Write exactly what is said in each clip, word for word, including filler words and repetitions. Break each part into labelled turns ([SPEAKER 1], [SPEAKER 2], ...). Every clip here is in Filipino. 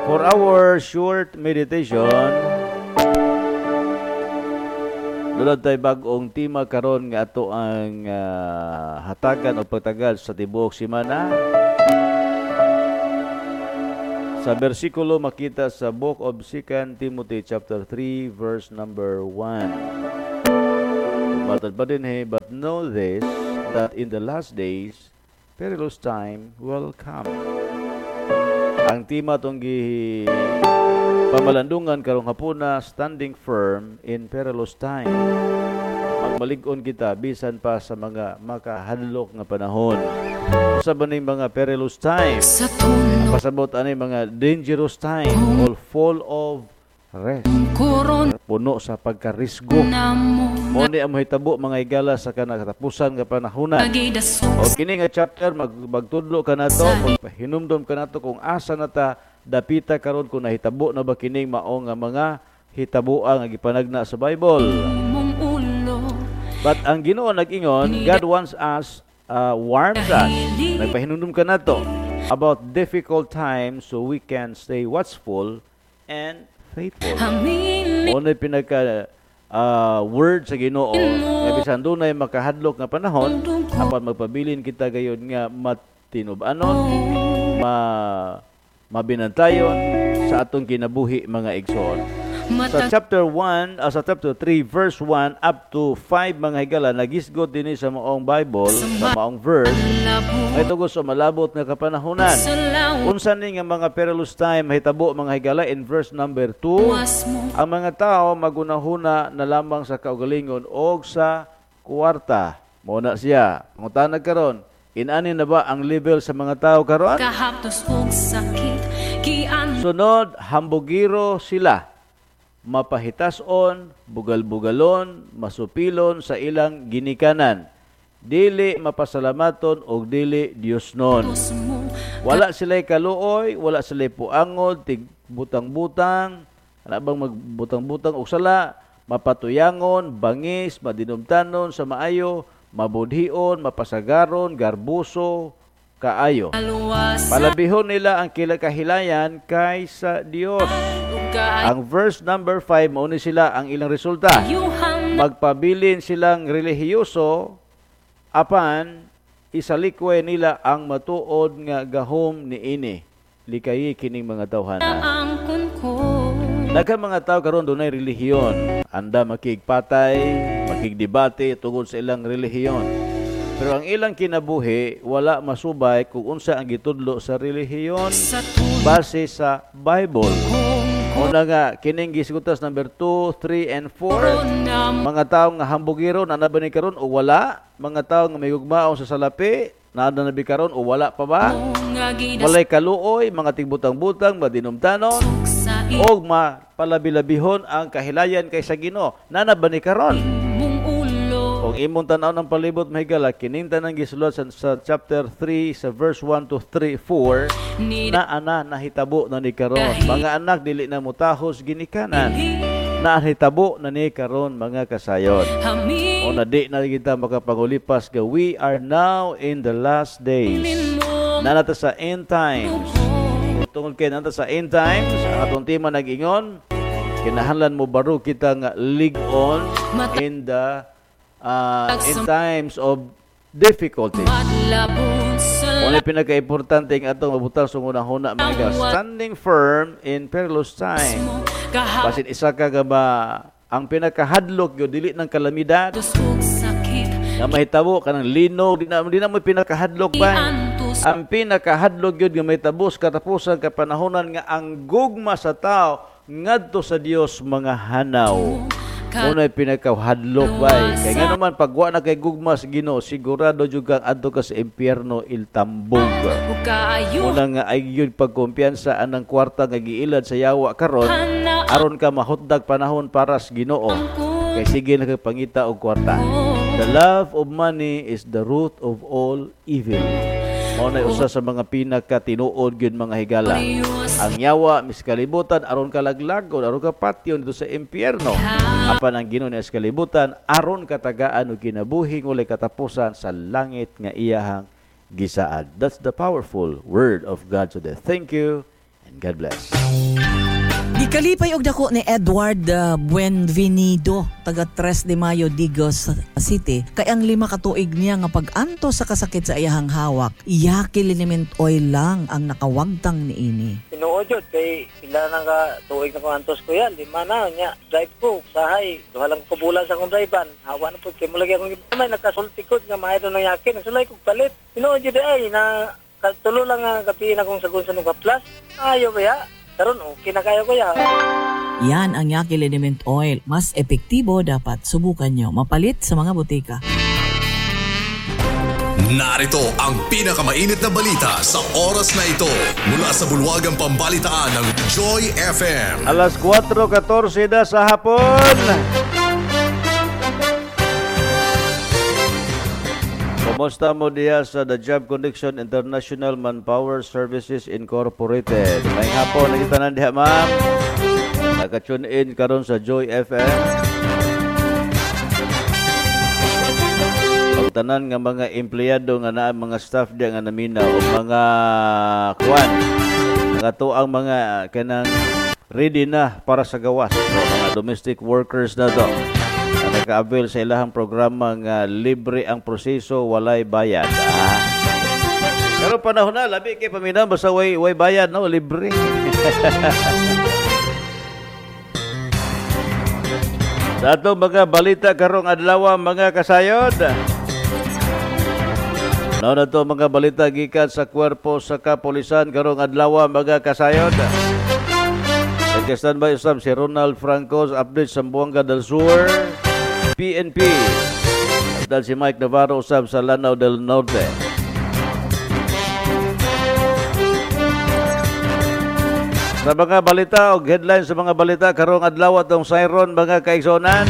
[SPEAKER 1] For our short meditation, doon tayo bagong tema karon nga ato ang uh, hatagan o pagtagal sa tibuok semana. Sa bersikulo makita sa Book of Second Timothy chapter three verse number one. But, but, in, but know this, that in the last days, perilous time will come. Ang tema itong pamalandungan karong hapuna, standing firm in perilous time. Magmalig-on kita bisan pa sa mga makahadlok nga panahon. Sa baning mga perilous time, pasabot ani mga dangerous time, all full of rest. Puno sa pagkarisgo. Mo ni ang mahitabo mga higala sa kanatapusan nga panahonan. O kini nga chapter mag magtudlo ka nato, magpahinumdom ka nato kung asa nata dapita karon kung nahitabo na ba kining mao nga mga hitaboa nga gipanagna sa Bible. But ang Ginoo nag-ingon, God wants us, uh, warns us, nagpahinumdom ka nato about difficult times so we can stay watchful and faithful. Mo na pinaka uh, word sa Ginoo nga bisan dunay makahadlok nga panahon apan magpabilin kita gayud nga matinub-anon, ma mabinantayon sa atong kinabuhi mga igsoon. Sa chapter one, uh, sa chapter three verse one up to five mga higala nagisgot dinhi sa maong Bible, sa maong verse ay tugos sa malabot nga kapanahonan. Unsa ni nga mga perilous time mahitabo mga higala in verse number two, ang mga tao magunahuna na lamang sa kaugalingon og sa kwarta. Mo na siya. Pangutana karon, inani na ba ang level sa mga tao karon? Sunod, hambugiro sila. Mapahitason, bugal-bugalon, masupilon sa ilang ginikanan. Dili mapasalamaton og dili Diosnon. Wala sila'y kaluoy, wala sila'y puangod, tig butang-butang, ana bang magbutang-butang og sala, mapatuyangon, bangis, madinumtanon sa maayo, mabudhion, mapasagaron, garbuso, kaayo. Palabihon nila ang kilakahilayan kaysa Dios. Ang verse number five, mauni sila ang ilang resulta. Magpabilin silang relihiyoso, apan isalikwe nila ang matuod nga gahom ni ini. Likayi kining mga tawhana. Daghang mga tao karon dunay relihiyon. Anda makigpatay, makigdebate tungod sa ilang relihiyon. Pero ang ilang kinabuhi, wala masubay kung unsa ang gitudlo sa relihiyon base sa Bible. Una nga, kining gisigutas number two, three, and four. Mga tao nga hambugiro, naana ba ni karon o wala? Mga tao nga may gugmaon sa salapi, naana na bi karon o wala pa ba? Walay kaluoy, mga tigbutang-butang, madinumtanon, o mapalabilabihon ang kahilayan kaysa Ginoo. Naana ba ni karon? Kung imong tanaw ng palibot mahigala, kining tanang gisulat sa, sa chapter three, sa verse one to three, four, na ana nahitabo na ni karon. Mga anak, dili na mutahos ginikanan. Na hitabo na ni karon mga kasayon. O na di na kita makapangulipas ga, we are now in the last days. Na nata sa end times. Tungod kay nata sa end times, ang atong tema nag-ingon, kinahanglan mo baro kita nga ligon in the Uh, in times of difficulty. Wala pinaka-importante ang atong mabutang sa unang-una mga standing firm in perilous time. Basin isa ka ga ba ang pinakahadlok yun, dili ng kalamidad na mahitabo ka ng lino, di na, di na mo pinakahadlok ba? Ang pinakahadlok yun nga mahitabos katapusan kapanahonan nga ang gugma sa tao ngadto sa Dios mga hanaw. Una'y pinakahadlok ba? Kaya nga naman, pagwa na kay gugma sa Ginoo, sigurado juga adto ka sa impyerno iltambog. Una nga ay yun pagkumpiyansa anang kwarta nga giilad sa yawa karon, aron ka mahutdag panahon para sa Ginoo. Kaya sige na pangita og kwarta. The love of money is the root of all evil. Mao na usa sa mga pinaka-tinuod gyud mga higala. Ang yawa miskalibutan aron ka laglagon, aron ka patyon dito sa impyerno. Apan ang Ginoo ni kalibutan aron katagaan og kinabuhing walay katapusan sa langit nga iyahang gisaad. That's the powerful word of God today. Thank you. God bless.
[SPEAKER 2] Gikalipay og dako ni Edward uh, Buenvenido, taga tres de Mayo, Digos City. Kay ang lima ka tuig niya nga pag-anto sa kasakit sa iyahang hawak, iyaki liniment oil lang ang nakawagtang niini.
[SPEAKER 3] Tinuod yun, kay sila na ka tuig na kumantos ko yan, lima na niya, drive ko, sahay, duha lang ko bulan sa akong drivean, hawa na po, kay mulagi akong may nagkasulti ko, nga mahito ng yakin, nasulay ko palit. Tinuod yun ay, na tulo lang nga kapiin akong sagun sa nung plus, ayaw kaya, karon okay na kayo kuya.
[SPEAKER 2] Yan ang Yaki Liniment Oil. Mas epektibo, dapat subukan nyo. Mapalit sa mga butika.
[SPEAKER 4] Narito ang pinakamainit na balita sa oras na ito mula sa bulwagang pambalitaan ng Joy F M.
[SPEAKER 1] Alas kwatro katorse na sa hapon. Kumusta mo diya sa The Job Connection International Manpower Services Incorporated? May hapon na kita na diya, ma'am. Naka-tune in karon sa Joy F M. Pagtanan nga mga empleyado nga na mga staff diya nga namina o mga kuwan. Nga to ang mga kanang ready na para sa gawas. So, mga domestic workers na to. Naka-avail sa ilahang programa nga libre ang proseso, walay bayad. Ah. Pero panahon na, labi kay paminaw, basta way, way bayad, no? Libre. Sa atong mga balita karong adlaw, mga kasayod. No na to mga balita gikan sa kwerpo sa kapulisan karong adlaw, mga kasayod. Nagka-standby usab si Ronald Franco sa update sa Buanga del Sur. P N P at si Mike Navarro usab sa Lanao del Norte. Sa mga balita o headlines sa mga balita karong adlaw atong sayron mga kaigsonan.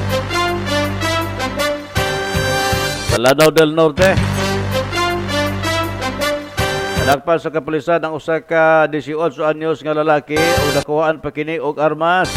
[SPEAKER 1] Sa Lanao del Norte, nagpa sa kapulisan ang usa ka eighteen anyos nga lalaki o nakuhaan pa kini og armas.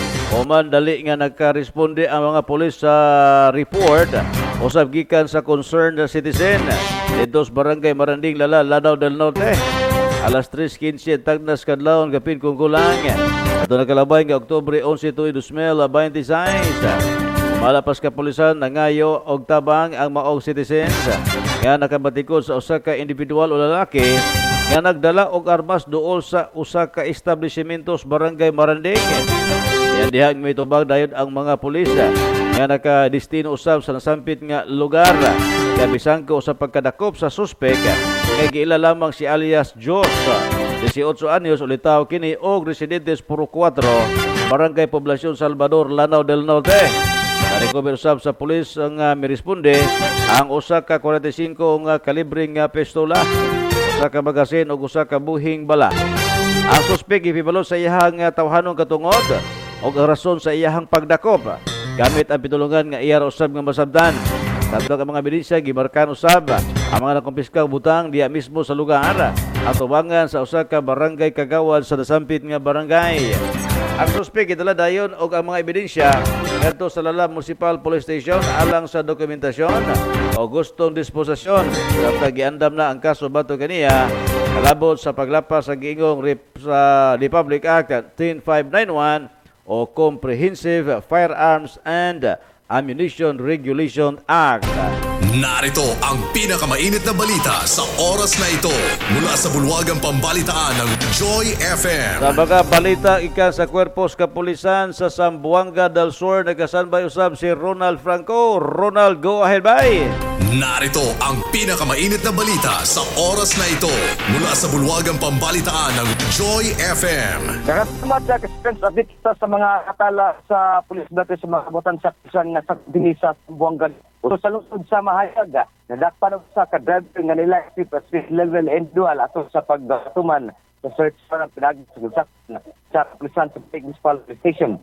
[SPEAKER 1] Oman dali nga nagka-responde ang mga pulis sa report usab gikan sa concerned citizen dito sa barangay Maranding Lala, Lanao del Norte. Alas tres quince tagnas kadlawon gapin kung kulang. Ato nakalabay nga Oktubre onse tuig dos mil veintiséis. Malapas kapulisan nangayo og tabang ang maong citizens nga nakabatikod sa usa ka individual o lalaki nga nagdala og armas duol sa usa ka establishmentos barangay Maranding. Yan dihang may tubag dayon ang mga pulis nga nakadestino usab sa nasampit nga lugar. Kaya bisan ko sa pagkadakop sa suspek nga giila lamang si alias Jos, eighteen anyos, ulitaw kini og residentes Puro four, Barangay Poblasyon Salvador, Lanao del Norte. Na-recover usab sa pulis nga miresponde ang usa ka forty-five nga kalibreng nga pistola, usa ka magasin ug usa ka buhing bala. Ang suspek gipibalo sa iyahang tawhanong katungod og rason sa iyahang pagdakop gamit ang pitulungan nga iya usab nga masabdan. Tanto ka mga ebidensya gimarkan usab ang mga nakumpiskang butang diya mismo sa lugar at tubangan sa usa ka barangay kagawad sa nasampit nga barangay. Ang suspek gidala dayon og ang mga ebidensya ngadto sa Lala Municipal Police Station alang sa dokumentasyon o gustong disposisyon. Samtang giandam na ang kaso bato kaniya kalabot sa paglapas sa giingong sa Republic Act ten five nine one o Comprehensive Firearms and Ammunition Regulation Act.
[SPEAKER 4] Narito ang pinakamainit na balita sa oras na ito mula sa bulwagang pambalitaan ng Joy F M.
[SPEAKER 1] Sa mga balita ika sa kwerpos kapulisan sa Zamboanga del Sur, nagkasanbay usab si Ronald Franco. Ronald, go ahead, bye!
[SPEAKER 4] Narito ang pinakamainit na balita sa oras na ito mula sa bulwagang pambalitaan ng Joy F M.
[SPEAKER 3] Salamat sa experience of sa, sa mga katala sa pulis dati sa mga kabutan sa pisan nga sa dinhi sa Buangan. So sa lungsod sa Mahayag, nadakpan sa ka-driver nga nila si speed level and dual ato sa pagtuman sa search para pinag-sagulsak sa pulisan sa Municipal Station.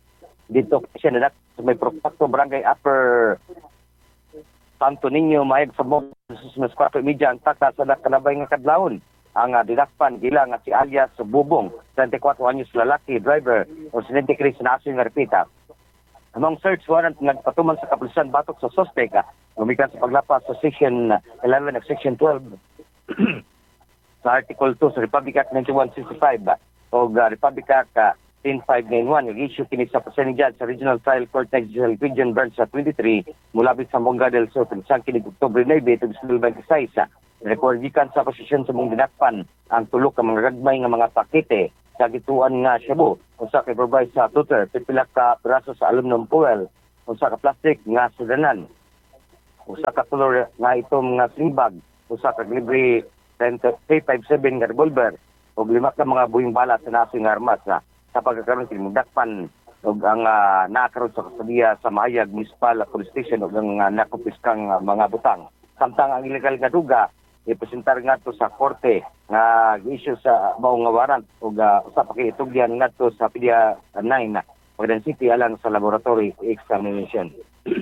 [SPEAKER 3] Dito siya nadak sa may Propacto Barangay Upper Santo Niño, Mahayag sa Bong, mas four media ang takta sa nakalabay nga kadlawon. Ang uh, didakpan gila nga si alias Bubong, twenty-four anyos lalaki, driver, o sinente Chris na aso nga repita. Among search warrant nagpatuman sa kapulisan batok sa suspect, gumikan sa paglapas sa section eleven of section twelve sa Article two sa Republic Act ninety-one sixty-five o uh, Republic Act uh, ten five ninety-one, nag-issue kini sa Presiding Judge sa Regional Trial Court ng Judicial Region Branch sa twenty-three mula sa Zamboanga del Sur, pinsang kini October nine, twenty twenty-six. Record gikan sa posisyon sa mong dinakpan ang tulo ka mga gagmay nga mga pakete sa gituan nga shabu, usa ka provide sa tutor, pipila ka piraso sa aluminum foil, usa ka plastic nga sudanan, usa ka color nga itom nga sling bag, usa ka libre three fifty-seven nga revolver, o lima ka mga buhing bala sa naso nga armas sa sa pagkakaroon kini dakpan og ang uh, nakaroon sa kustodiya sa Mahayag Municipal Police Station og ang uh, nakupiskang uh, mga butang. Samtang ang illegal nga duga ipresentar ngadto sa korte nga gi-issue sa mao nga warrant ug uh, usa pa kay itugyan ngadto sa P D A nine Magadan City alang sa laboratory examination.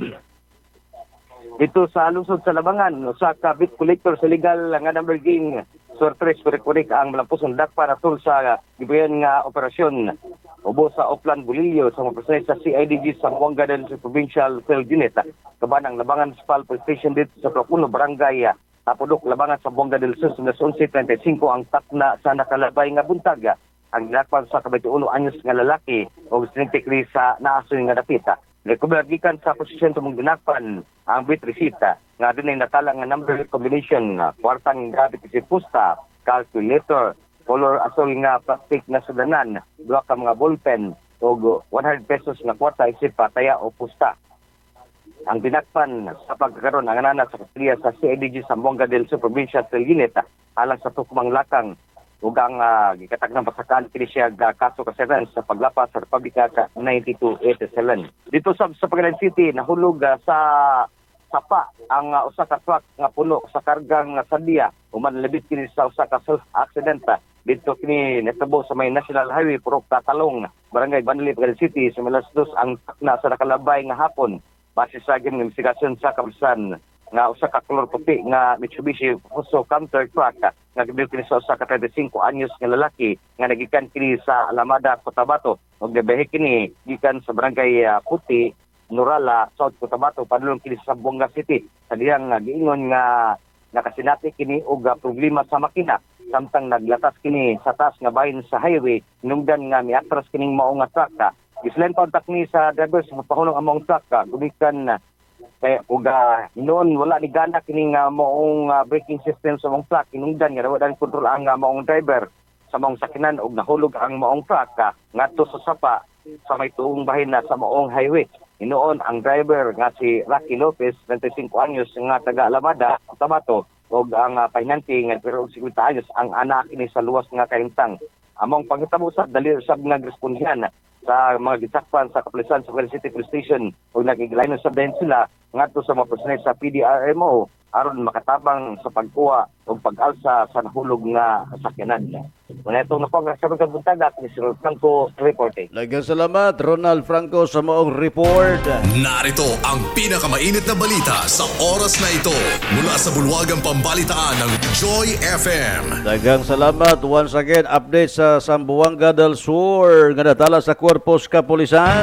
[SPEAKER 3] Dito sa lungsod sa Labangan, usa ka bit collector sa legal nga number game sortres korek-korek ang malampusong dakpa ratul sa gibayan nga operasyon ubo sa Oplan Bulillo sa mga sa C I D G Zamboanga del Sur Provincial Field Unit kaban ang Labangan Municipal Police Station dito sa Procuno Barangay Tapodok, Labangan, Zamboanga del Sur sa eleven twenty-five ang takna sa nakalabay nga buntag ang ginakpan sa kabati-uno anyos nga lalaki o sintikli sa naasoy nga dapita. Recover gikan sa posisyon tumong ginakpan ang bit resita nga dunay natala nga number combination nga kwartang gamit si pusta, calculator, color asol nga plastic na sudanan, duha ka mga ballpen o one hundred pesos nga kwarta isip pataya o pusta. Ang dinakpan sa pagkakaroon ang anana sa kustodiya sa C I D G Zamboanga del Sur Provincial Field Unit alang sa tukmang lakang ug ang uh, gikatak ng pasakaan kini siya uh, kaso kaseran sa paglapas sa Republika ninety-two eighty-seven. Dito sa sa Magadan City nahulog uh, sa sapa ang uh, usa ka truck nga puno sa kargang uh, sandia human labit kini sa usa ka accident dito kini natabo sa may National Highway Purok Tatalong Barangay Banli Magadan City sa alas dos ang takna sa nakalabay nga hapon. Base sa aging investigasyon sa kapulisan nga usa ka kolor puti nga Mitsubishi Fuso counter truck nga gibil kini sa usa ka thirty-five anyos nga lalaki nga nagikan kini sa Alamada, Cotabato ug gibiyahe kini gikan sa barangay uh, Puti, Nurala, South Cotabato padulong kini sa Zamboanga City. Sa diyang uh, giingon nga nakasinati kini og uh, problema sa makina samtang naglatas kini sa taas nga bahin sa highway nungdan nga miatras kining mao nga truck. Gislen kontak ni sa driver sa pahulong among truck gumikan na kaya uga noon wala ni gana kining uh, maong uh, braking system sa mong truck inungdan nga daw dan kontrol ang uh, maong driver sa maong sakinan ug nahulog ang maong truck uh, ngadto sa sapa sa may tuong bahin na sa maong highway. Inoon ang driver nga si Rocky Lopez, twenty-five anyos nga taga Alamada, Cotabato ug ang uh, pahinanti nga pero fifty anyos ang anak ni sa luwas nga kahimtang. Among panghitabo sa dali sab nga respondihan sa mga gisakpan sa kapulisan sa Magadan City Police Station ug nagiglayno sa dayon sila ngadto sa mga personel sa P D R M O aron makatabang sa pagkuha o pag-alsa sa nahulog nga sakyanan. Muna itong napong sa mga buntagat ni Sir Franco reporting.
[SPEAKER 1] Lagang salamat, Ronald Franco sa moong report.
[SPEAKER 4] Narito ang pinakamainit na balita sa oras na ito mula sa bulwagang pambalitaan ng Joy F M.
[SPEAKER 1] Dagang salamat once again, update sa Zamboanga del Sur nga natala sa Korpos Kapulisan.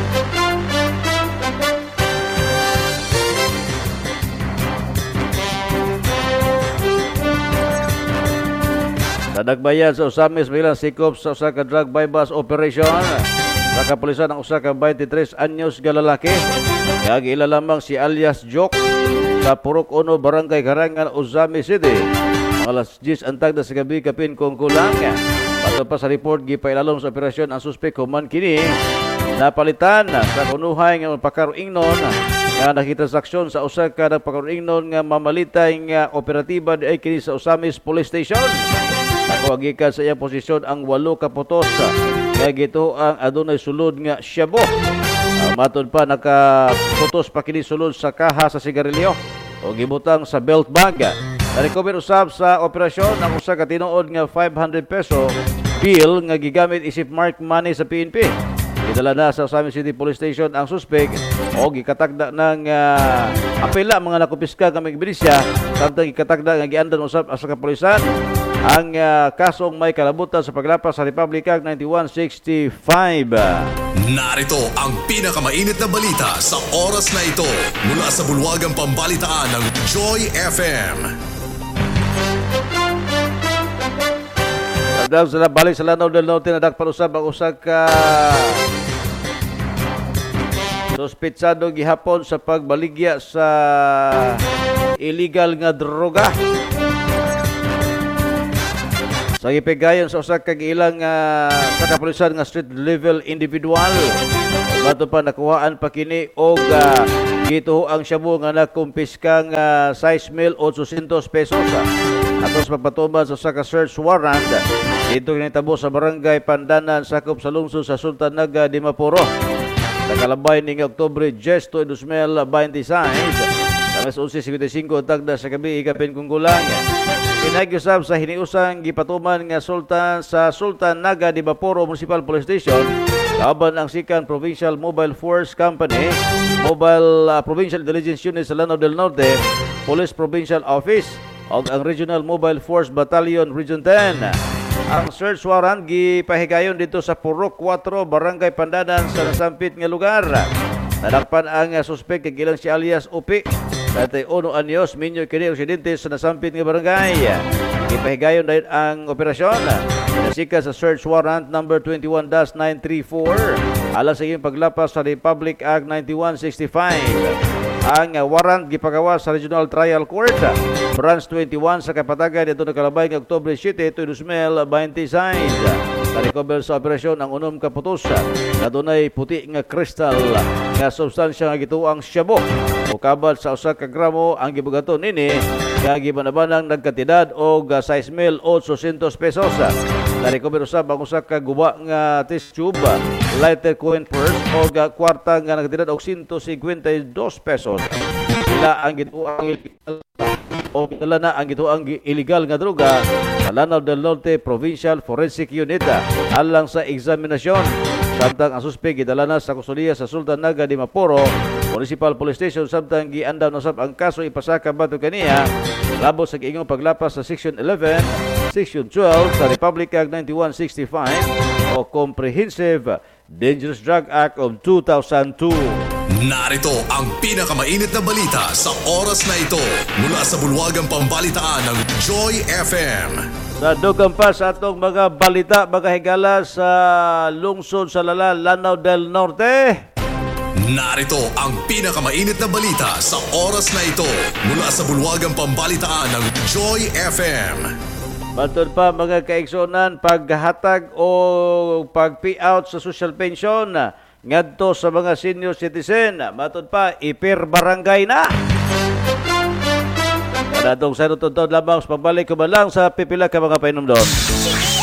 [SPEAKER 1] Nadagbayan sa Usamis bilang sikop sa usa ka drug bypass operation. Sa kapulisan ang usa ka twenty-three anyos nga lalaki. Nga giila lamang si alias Joke sa Purok Uno Barangay Karangan, Usamis City. Alas diyes antag na sa gabi kapin kung kulang. Patod pa sa report gipailalom sa operasyon ang suspek human kini napalitan sa kunuhay nga pakaruingnon nga nakita sa aksyon sa usa ka nagpakaruingnon nga mamalitay nga operatiba di ay kini sa Usamis Police Station. Nakuhagikan sa iyang posisyon ang walo ka putos kaya gito ang adunay sulod nga shabu. Uh, matod pa nakaputos pa kini sulod sa kaha sa sigarilyo o gibutang sa belt bag. Na-recover usab sa operasyon ang usa ka tinuod nga five hundred peso bill nga gigamit isip mark money sa P N P. Idala na sa Usamis City Police Station ang suspek o gikatagda ng uh, apela mga nakupiska nga migbidisya samtang gikatagda nga giandan usab sa kapulisan ang uh, kasong may kalabutan sa paglapas sa Republic Act ninety-one sixty-five.
[SPEAKER 4] Narito ang pinakamainit na balita sa oras na ito mula sa bulwagang pambalitaan ng Joy F M.
[SPEAKER 1] Madang sa balik sa Lanao del Norte na dakpan usab ang usa ka suspitsado gihapon sa pagbaligya sa illegal nga droga. Sa gipigayon sa usa ka ilang uh, sa kapulisan nga street level individual. Bato pa nakuhaan pa kini og uh, gituho ang shabu nga nakumpiska nga sais mil otsosintos pesos. Atos pagpatuman sa usa ka search warrant dito kinitabo sa barangay Pandanan sakop sa lungsod sa Sultan Naga, Dimapuro. Nakalabay ning Oktubre ten, twenty twenty-six. Alas eleven fifty-five tagda sa gabi ikapin kung gulang. Pinagyusab sa hiniusang gipatuman nga sultan sa Sultan Naga, Dimapuro Municipal Police Station laban ang Sikan Provincial Mobile Force Company, Mobile uh, Provincial Intelligence Unit sa Lanao del Norte, Police Provincial Office ug ang Regional Mobile Force Battalion Region ten. Ang search warrant gipahigayon dito sa Purok four, Barangay Pandanan sa nasampit nga lugar. Nadakpan ang uh, suspect kay ilang si alias Upi. Datay uno anyos minyo kini residente sa nasampit nga barangay. Ipahigayon dahil ang operasyon. Nasika sa search warrant number twenty-one dash nine thirty-four alang sa iyong paglapas sa Republic Act ninety-one sixty-five. Ang uh, warrant gipagawa sa Regional Trial Court Branch twenty-one sa Kapatagan dito nakalabay ng Oktubre seven, twenty twenty-six. Na-recover sa operasyon ang unom ka putos na dunay puti nga kristal nga substansya nga gituang shabu o kabal sa usa ka gramo ang gibugaton nini nga gibanabanang nagkatidad og sais mil otsosintos pesos. Na-recover usab ang usa ka guba nga test tube, lighter coin purse o kwarta nga nagkatidad og one hundred fifty-two pesos. Sila ang gituang o dala na ang gituang illegal nga droga sa Lanao del Norte Provincial Forensic Unit alang sa eksaminasyon. Samtang ang suspek gidala na sa kustudiya sa Sultan Naga, Dimapuro Municipal Police Station. Samtang giandaw nasab ang kaso ipasaka bato kaniya labot sa giingong paglapas sa Section eleven, Section twelve sa Republic Act ninety-one sixty-five o Comprehensive Dangerous Drug Act of two thousand two.
[SPEAKER 4] Narito ang pinakamainit na balita sa oras na ito mula sa bulwagang pambalitaan ng Joy F M.
[SPEAKER 1] Sa dugang pa sa atong mga balita, mga higala sa lungsod sa Lala, Lanao del Norte.
[SPEAKER 4] Narito ang pinakamainit na balita sa oras na ito mula sa bulwagang pambalitaan ng Joy F M.
[SPEAKER 1] Bantod pa mga kaigsonan, paghatag o pag-payout sa social pension ngadto sa mga senior citizen. Matod pa, ipir barangay na. Kadadong sa nutod lamang sa pagbalik ko ba lang sa pipila ka mga painumdom.